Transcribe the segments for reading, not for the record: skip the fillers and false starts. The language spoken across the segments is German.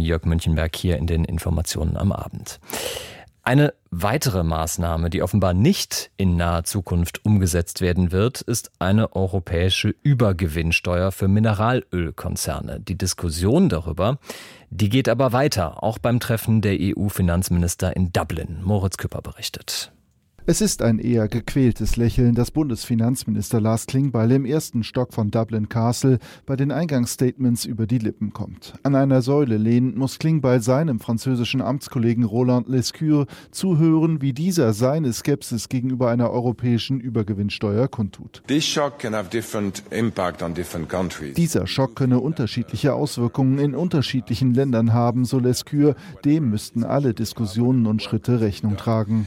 Jörg Münchenberg hier in den Informationen am Abend. Eine weitere Maßnahme, die offenbar nicht in naher Zukunft umgesetzt werden wird, ist eine europäische Übergewinnsteuer für Mineralölkonzerne. Die Diskussion darüber, die geht aber weiter, auch beim Treffen der EU-Finanzminister in Dublin. Moritz Küpper berichtet. Es ist ein eher gequältes Lächeln, das Bundesfinanzminister Lars Klingbeil im ersten Stock von Dublin Castle bei den Eingangsstatements über die Lippen kommt. An einer Säule lehnend muss Klingbeil seinem französischen Amtskollegen Roland Lescure zuhören, wie dieser seine Skepsis gegenüber einer europäischen Übergewinnsteuer kundtut. Dieser Schock könne unterschiedliche Auswirkungen in unterschiedlichen Ländern haben, so Lescure. Dem müssten alle Diskussionen und Schritte Rechnung tragen.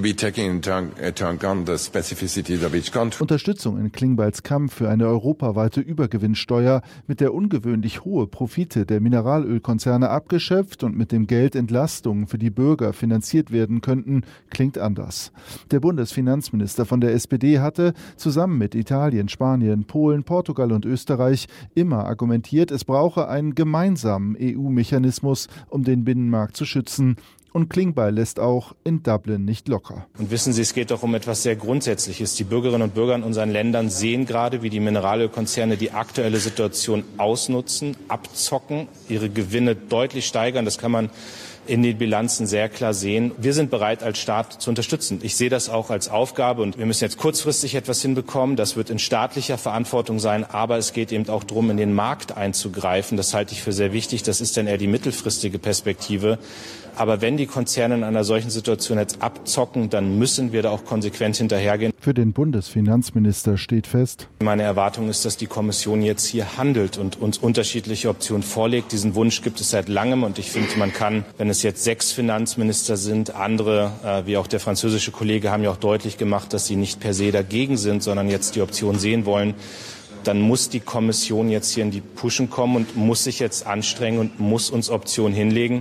Unterstützung in Klingbeils Kampf für eine europaweite Übergewinnsteuer, mit der ungewöhnlich hohe Profite der Mineralölkonzerne abgeschöpft und mit dem Geld Entlastungen für die Bürger finanziert werden könnten, klingt anders. Der Bundesfinanzminister von der SPD hatte, zusammen mit Italien, Spanien, Polen, Portugal und Österreich, immer argumentiert, es brauche einen gemeinsamen EU-Mechanismus, um den Binnenmarkt zu schützen. Und Klingbeil lässt auch in Dublin nicht locker. Und wissen Sie, es geht doch um etwas sehr Grundsätzliches. Die Bürgerinnen und Bürger in unseren Ländern sehen gerade, wie die Mineralölkonzerne die aktuelle Situation ausnutzen, abzocken, ihre Gewinne deutlich steigern. Das kann man in den Bilanzen sehr klar sehen. Wir sind bereit, als Staat zu unterstützen. Ich sehe das auch als Aufgabe und wir müssen jetzt kurzfristig etwas hinbekommen. Das wird in staatlicher Verantwortung sein, aber es geht eben auch darum, in den Markt einzugreifen. Das halte ich für sehr wichtig. Das ist dann eher die mittelfristige Perspektive. Aber wenn die Konzerne in einer solchen Situation jetzt abzocken, dann müssen wir da auch konsequent hinterhergehen. Für den Bundesfinanzminister steht fest: Meine Erwartung ist, dass die Kommission jetzt hier handelt und uns unterschiedliche Optionen vorlegt. Diesen Wunsch gibt es seit langem und ich finde, man kann, wenn es jetzt 6 Finanzminister sind, andere, wie auch der französische Kollege, haben ja auch deutlich gemacht, dass sie nicht per se dagegen sind, sondern jetzt die Option sehen wollen. Dann muss die Kommission jetzt hier in die Puschen kommen und muss sich jetzt anstrengen und muss uns Optionen hinlegen.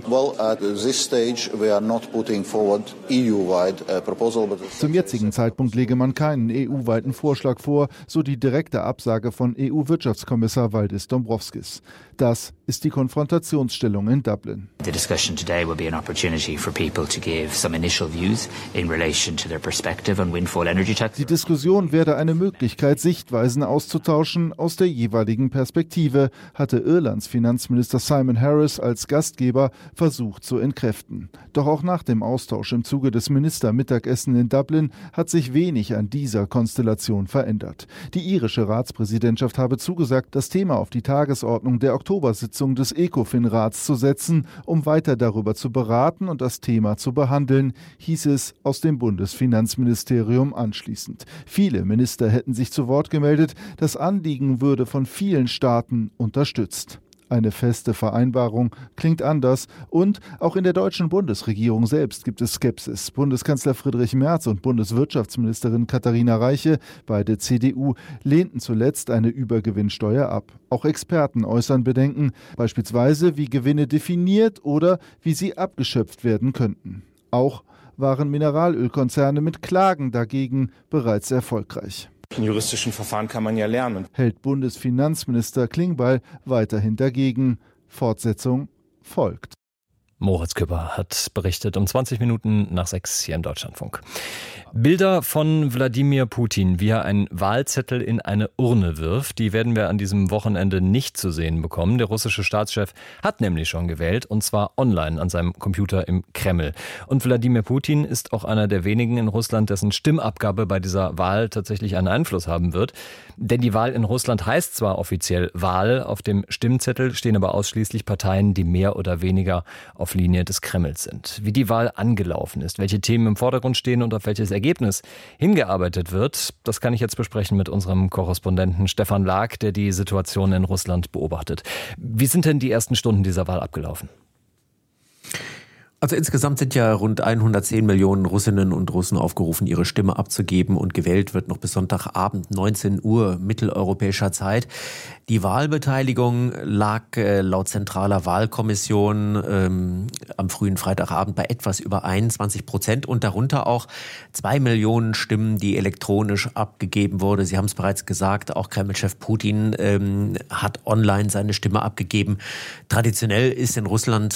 Zum jetzigen Zeitpunkt lege man keinen EU-weiten Vorschlag vor, so die direkte Absage von EU-Wirtschaftskommissar Valdis Dombrovskis. Das ist die Konfrontationsstellung in Dublin. The discussion today will be an opportunity for people to give some initial views in relation to their perspective on windfall energy tax. Die Diskussion werde eine Möglichkeit, Sichtweisen auszutauschen aus der jeweiligen Perspektive, hatte Irlands Finanzminister Simon Harris als Gastgeber versucht zu entkräften. Doch auch nach dem Austausch im Zuge des Ministermittagessen in Dublin hat sich wenig an dieser Konstellation verändert. Die irische Ratspräsidentschaft habe zugesagt, das Thema auf die Tagesordnung der Oktobersitzung des ECOFIN-Rats zu setzen, um weiter darüber zu beraten und das Thema zu behandeln, hieß es aus dem Bundesfinanzministerium anschließend. Viele Minister hätten sich zu Wort gemeldet, das Anliegen würde von vielen Staaten unterstützt. Eine feste Vereinbarung klingt anders und auch in der deutschen Bundesregierung selbst gibt es Skepsis. Bundeskanzler Friedrich Merz und Bundeswirtschaftsministerin Katharina Reiche, beide CDU, lehnten zuletzt eine Übergewinnsteuer ab. Auch Experten äußern Bedenken, beispielsweise wie Gewinne definiert oder wie sie abgeschöpft werden könnten. Auch waren Mineralölkonzerne mit Klagen dagegen bereits erfolgreich. In juristischen Verfahren kann man ja lernen. Hält Bundesfinanzminister Klingbeil weiterhin dagegen. Fortsetzung folgt. Moritz Küpper hat berichtet um 20 Minuten nach 6 hier im Deutschlandfunk. Bilder von Wladimir Putin, wie er einen Wahlzettel in eine Urne wirft, die werden wir an diesem Wochenende nicht zu sehen bekommen. Der russische Staatschef hat nämlich schon gewählt, und zwar online an seinem Computer im Kreml. Und Wladimir Putin ist auch einer der wenigen in Russland, dessen Stimmabgabe bei dieser Wahl tatsächlich einen Einfluss haben wird. Denn die Wahl in Russland heißt zwar offiziell Wahl, auf dem Stimmzettel stehen aber ausschließlich Parteien, die mehr oder weniger auf Linie des Kremls sind. Wie die Wahl angelaufen ist, welche Themen im Vordergrund stehen und auf welches Ergebnis hingearbeitet wird, das kann ich jetzt besprechen mit unserem Korrespondenten Stefan Lag, der die Situation in Russland beobachtet. Wie sind denn die ersten Stunden dieser Wahl abgelaufen? Also insgesamt sind ja rund 110 Millionen Russinnen und Russen aufgerufen, ihre Stimme abzugeben, und gewählt wird noch bis Sonntagabend 19 Uhr mitteleuropäischer Zeit. Die Wahlbeteiligung lag laut zentraler Wahlkommission am frühen Freitagabend bei etwas über 21%, und darunter auch 2 Millionen Stimmen, die elektronisch abgegeben wurde. Sie haben es bereits gesagt, auch Kreml-Chef Putin hat online seine Stimme abgegeben. Traditionell ist in Russland